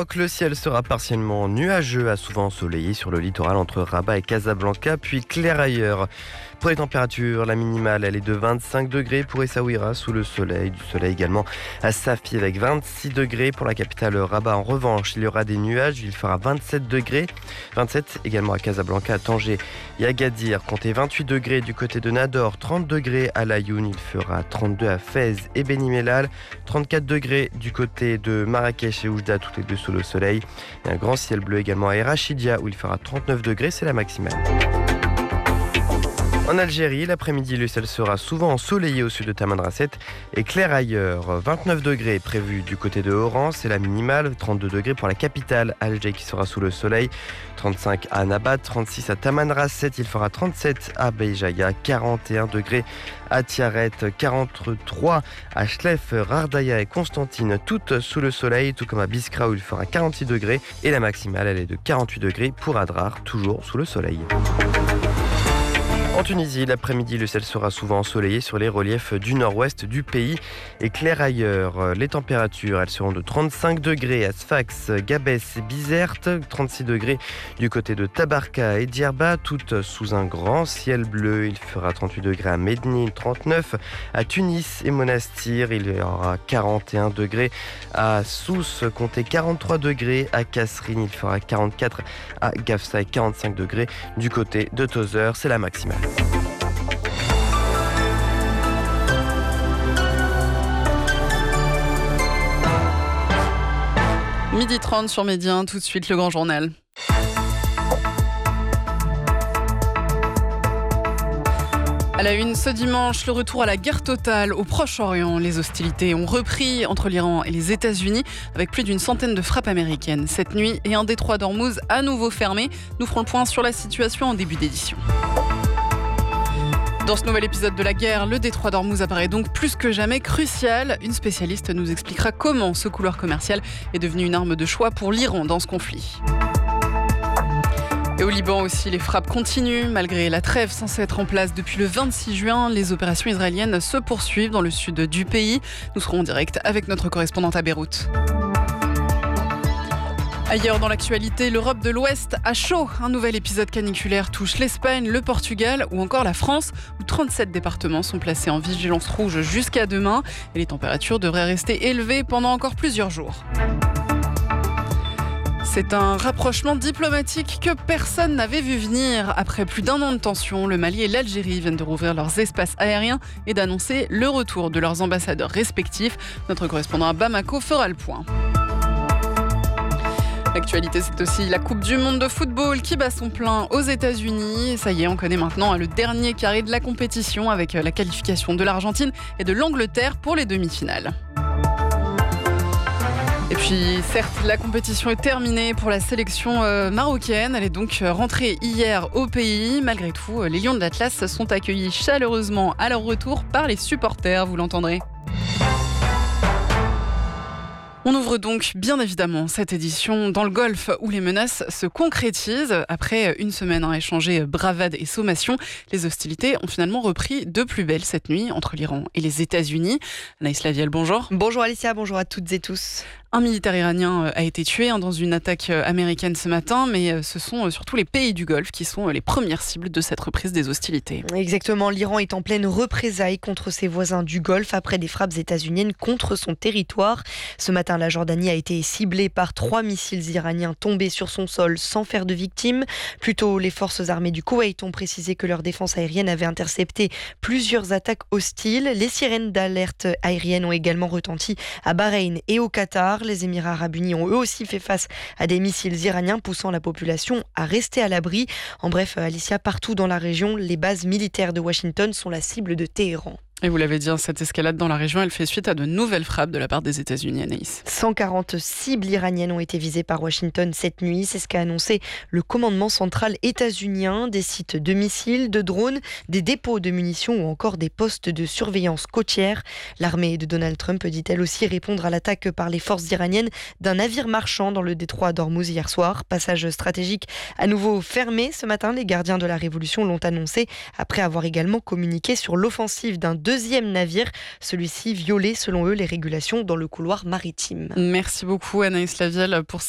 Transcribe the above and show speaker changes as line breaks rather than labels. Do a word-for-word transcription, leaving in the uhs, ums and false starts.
Maroc, le ciel sera partiellement nuageux, à souvent ensoleillé sur le littoral entre Rabat et Casablanca, puis clair ailleurs. Pour les températures, la minimale, elle est de vingt-cinq degrés pour Essaouira, sous le soleil. Du soleil également à Safi avec vingt-six degrés. Pour la capitale Rabat, en revanche, il y aura des nuages. Il fera vingt-sept degrés. vingt-sept également à Casablanca, à Tanger et à Gadir. Comptez vingt-huit degrés du côté de Nador, trente degrés à Laayoune. Il fera trente-deux à Fès et Beni Mellal. trente-quatre degrés du côté de Marrakech et Oujda, toutes les deux sous le soleil. Et un grand ciel bleu également à Erachidia, où il fera trente-neuf degrés. C'est la maximale. En Algérie, l'après-midi, le ciel sera souvent ensoleillé au sud de Tamanrasset et clair ailleurs. vingt-neuf degrés prévus du côté de Oran, c'est la minimale. trente-deux degrés pour la capitale, Alger, qui sera sous le soleil. trente-cinq à Nabat, trente-six à Tamanrasset, il fera trente-sept à Béjaïa, quarante et un degrés à Tiaret, quarante-trois à Chlef, Rardaya et Constantine, toutes sous le soleil, tout comme à Biskra où il fera quarante-six degrés. Et la maximale, elle est de quarante-huit degrés pour Adrar, toujours sous le soleil. En Tunisie, l'après-midi, le ciel sera souvent ensoleillé sur les reliefs du nord-ouest du pays et clair ailleurs. Les températures, elles seront de trente-cinq degrés à Sfax, Gabès et Bizerte, trente-six degrés du côté de Tabarka et Djerba, toutes sous un grand ciel bleu. Il fera trente-huit degrés à Médine, trente-neuf à Tunis et Monastir. Il y aura quarante et un degrés à Sousse, comptez quarante-trois degrés à Kasserine. Il fera quarante-quatre à Gafsa et quarante-cinq degrés du côté de Tozeur. C'est la maximale.
midi trente sur Midi un, tout de suite le grand journal. À la une, ce dimanche, le retour à la guerre totale au Proche-Orient. Les hostilités ont repris entre l'Iran et les États-Unis avec plus d'une centaine de frappes américaines cette nuit et un détroit d'Ormuz à nouveau fermé. Nous ferons le point sur la situation en début d'édition. Dans ce nouvel épisode de la guerre, le détroit d'Ormuz apparaît donc plus que jamais crucial. Une spécialiste nous expliquera comment ce couloir commercial est devenu une arme de choix pour l'Iran dans ce conflit. Et au Liban aussi, les frappes continuent. Malgré la trêve censée être en place depuis le vingt-six juin, les opérations israéliennes se poursuivent dans le sud du pays. Nous serons en direct avec notre correspondante à Beyrouth. Ailleurs dans l'actualité, l'Europe de l'Ouest a chaud. Un nouvel épisode caniculaire touche l'Espagne, le Portugal ou encore la France, où trente-sept départements sont placés en vigilance rouge jusqu'à demain. Et les températures devraient rester élevées pendant encore plusieurs jours. C'est un rapprochement diplomatique que personne n'avait vu venir. Après plus d'un an de tension, le Mali et l'Algérie viennent de rouvrir leurs espaces aériens et d'annoncer le retour de leurs ambassadeurs respectifs. Notre correspondant à Bamako fera le point. L'actualité, c'est aussi la Coupe du Monde de football qui bat son plein aux États-Unis. Ça y est, on connaît maintenant le dernier carré de la compétition avec la qualification de l'Argentine et de l'Angleterre pour les demi-finales. Et puis, certes, la compétition est terminée pour la sélection euh, marocaine. Elle est donc rentrée hier au pays. Malgré tout, les Lions de l'Atlas sont accueillis chaleureusement à leur retour par les supporters, vous l'entendrez. On ouvre donc bien évidemment cette édition dans le Golfe où les menaces se concrétisent. Après une semaine à échanger bravade et sommation, les hostilités ont finalement repris de plus belle cette nuit entre l'Iran et les États-Unis. Anaïs Lavielle, bonjour.
Bonjour Alicia, bonjour à toutes et tous.
Un militaire iranien a été tué dans une attaque américaine ce matin, mais ce sont surtout les pays du Golfe qui sont les premières cibles de cette reprise des hostilités.
Exactement, l'Iran est en pleine représailles contre ses voisins du Golfe après des frappes états-uniennes contre son territoire. Ce matin, la Jordanie a été ciblée par trois missiles iraniens tombés sur son sol sans faire de victimes. Plus tôt, les forces armées du Koweït ont précisé que leur défense aérienne avait intercepté plusieurs attaques hostiles. Les sirènes d'alerte aérienne ont également retenti à Bahreïn et au Qatar. Les Émirats arabes unis ont eux aussi fait face à des missiles iraniens poussant la population à rester à l'abri. En bref, Alicia, partout dans la région, les bases militaires de Washington sont la cible de Téhéran.
Et vous l'avez dit, cette escalade dans la région, elle fait suite à de nouvelles frappes de la part des États-Unis, Anaïs.
cent quarante cibles iraniennes ont été visées par Washington cette nuit. C'est ce qu'a annoncé le commandement central états-unien. Des sites de missiles, de drones, des dépôts de munitions ou encore des postes de surveillance côtière. L'armée de Donald Trump dit-elle aussi répondre à l'attaque par les forces iraniennes d'un navire marchand dans le détroit d'Ormuz hier soir. Passage stratégique à nouveau fermé ce matin. Les gardiens de la Révolution l'ont annoncé après avoir également communiqué sur l'offensive d'un deuxième navire. Celui-ci violait selon eux les régulations dans le couloir maritime.
Merci beaucoup Anaïs Lavielle pour